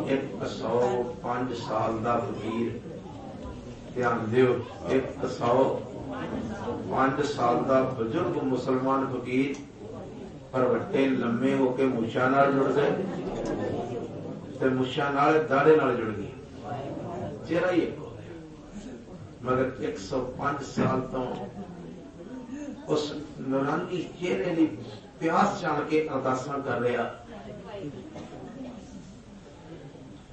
105 साल का फकीर, ध्यान दियो, 105 साल का बजुर्ग मुसलमान फकीर, पर वट्टे लम्मे होके मुछा नाल जुड़ गए, मुछा नाल दाड़े नाल जुड़ गई, चेहरा ही एक हो गया। मगर 105 साल तो उस नूरानी चेहरे की प्यास जान के अरदासा कर रहा,